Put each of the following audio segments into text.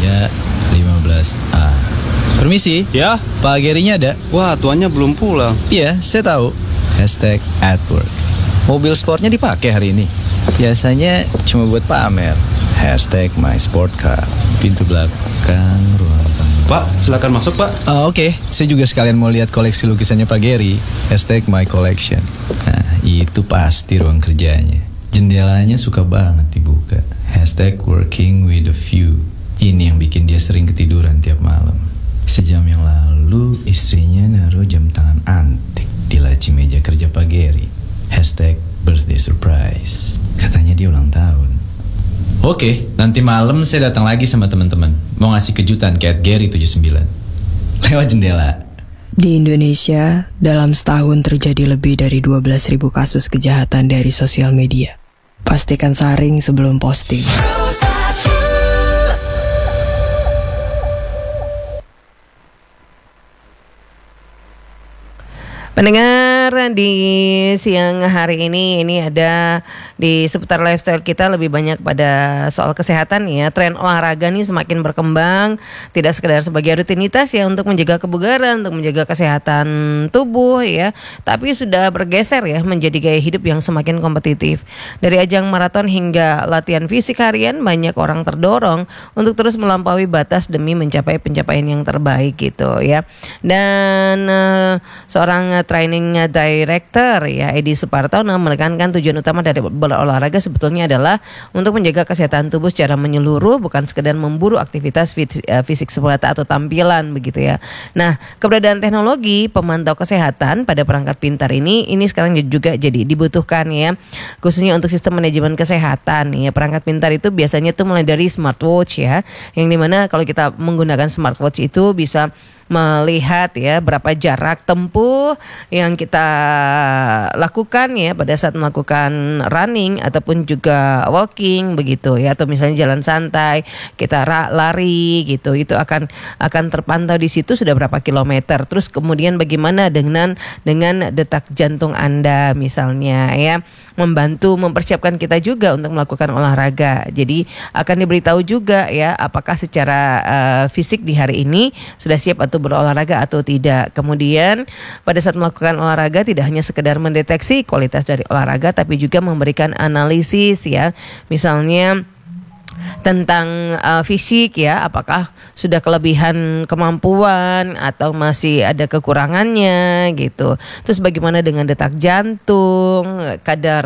Ya, 15A. Permisi. Ya? Pak Gerinya ada? Wah, tuannya belum pulang. Iya, saya tahu. #@work. Mobil sportnya dipakai hari ini. Biasanya cuma buat pamer. #mysportcar. Pintu belakang ruang tamu. Pak, silakan masuk, Pak. Oke. Saya juga sekalian mau lihat koleksi lukisannya Pak Geri. #mycollection. Nah, itu pasti ruang kerjanya. Jendelanya suka banget dibuka. #working with a view. Ini yang bikin dia sering ketiduran tiap malam. Sejam yang lalu istrinya naruh jam tangan antik di laci meja kerja Pak Geri. #birthday surprise. Katanya dia ulang tahun. Oke, nanti malam saya datang lagi sama teman-teman. Mau ngasih kejutan ke @geri79. Lewat jendela. Di Indonesia, dalam setahun terjadi lebih dari 12.000 kasus kejahatan dari sosial media. Pastikan saring sebelum posting. Pendengar, di siang hari ini ada di seputar lifestyle kita lebih banyak pada soal kesehatan ya. Tren olahraga nih semakin berkembang, tidak sekedar sebagai rutinitas ya untuk menjaga kebugaran, untuk menjaga kesehatan tubuh ya, tapi sudah bergeser ya menjadi gaya hidup yang semakin kompetitif. Dari ajang maraton hingga latihan fisik harian, banyak orang terdorong untuk terus melampaui batas demi mencapai pencapaian yang terbaik gitu ya. Dan seorang training director ya Edi Supartono menekankan tujuan utama dari berolahraga sebetulnya adalah untuk menjaga kesehatan tubuh secara menyeluruh, bukan sekedar memburu aktivitas fisik semata atau tampilan begitu ya. Nah, keberadaan teknologi pemantau kesehatan pada perangkat pintar ini sekarang juga jadi dibutuhkan ya, khususnya untuk sistem manajemen kesehatan ya. Perangkat pintar itu biasanya tuh mulai dari smartwatch ya, yang dimana kalau kita menggunakan smartwatch itu bisa melihat ya berapa jarak tempuh yang kita lakukan ya pada saat melakukan running ataupun juga walking begitu ya, atau misalnya jalan santai, kita lari gitu, itu akan terpantau di situ sudah berapa kilometer. Terus kemudian bagaimana dengan detak jantung Anda misalnya ya, membantu mempersiapkan kita juga untuk melakukan olahraga. Jadi akan diberitahu juga ya apakah secara fisik di hari ini sudah siap atau berolahraga atau tidak. Kemudian pada saat melakukan olahraga tidak hanya sekedar mendeteksi kualitas dari olahraga, tapi juga memberikan analisis ya, misalnya tentang fisik ya, apakah sudah kelebihan kemampuan atau masih ada kekurangannya gitu. Terus bagaimana dengan detak jantung, kadar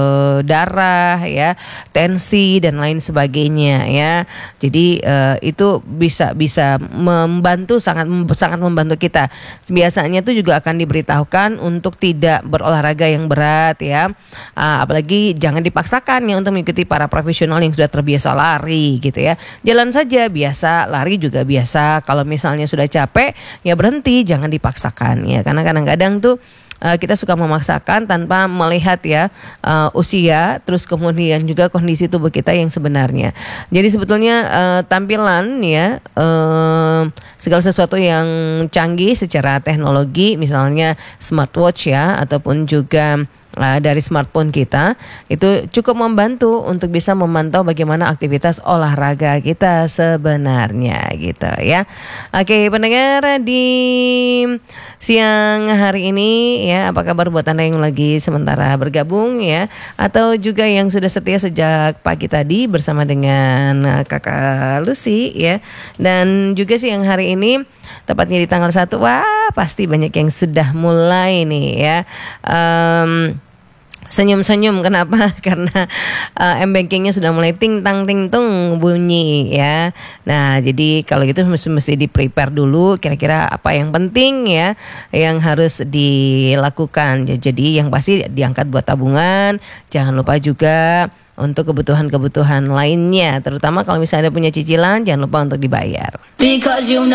darah ya, tensi dan lain sebagainya ya. Jadi itu bisa membantu, sangat membantu kita. Biasanya itu juga akan diberitahukan untuk tidak berolahraga yang berat ya, apalagi jangan dipaksakan ya untuk mengikuti para profesional yang sudah terbiasa lari gitu ya. Jalan saja biasa, lari juga biasa. Kalau misalnya sudah capek ya berhenti, jangan dipaksakan ya. Karena kadang-kadang tuh kita suka memaksakan tanpa melihat ya usia, terus kemudian juga kondisi tubuh kita yang sebenarnya. Jadi sebetulnya tampilan ya, segala sesuatu yang canggih secara teknologi, misalnya smartwatch ya, ataupun juga dari smartphone kita, itu cukup membantu untuk bisa memantau bagaimana aktivitas olahraga kita sebenarnya gitu ya. Oke pendengar, di siang hari ini ya, apa kabar buat Anda yang lagi sementara bergabung ya, atau juga yang sudah setia sejak pagi tadi bersama dengan Kakak Lucy ya. Dan juga siang hari ini tepatnya di tanggal 1, wah pasti banyak yang sudah mulai nih ya senyum-senyum. Kenapa? Karena m-bankingnya sudah mulai ting tang bunyi ya. Nah jadi kalau gitu mesti di-prepare dulu kira-kira apa yang penting ya, yang harus dilakukan. Jadi yang pasti diangkat buat tabungan. Jangan lupa juga untuk kebutuhan-kebutuhan lainnya, terutama kalau misalnya ada punya cicilan, jangan lupa untuk dibayar.